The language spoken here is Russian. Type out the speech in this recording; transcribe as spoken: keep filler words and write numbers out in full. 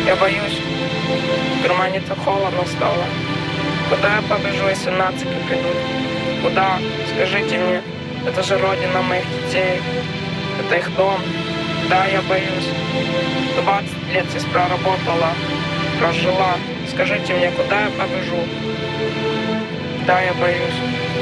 Я боюсь, в кармане-то холодно стало. Куда я побежу, если нацики придут? Куда? Скажите мне, это же родина моих детей. Это их дом. Да, я боюсь. двадцать лет здесь проработала, прожила. Скажите мне, куда я побежу? Да, я боюсь.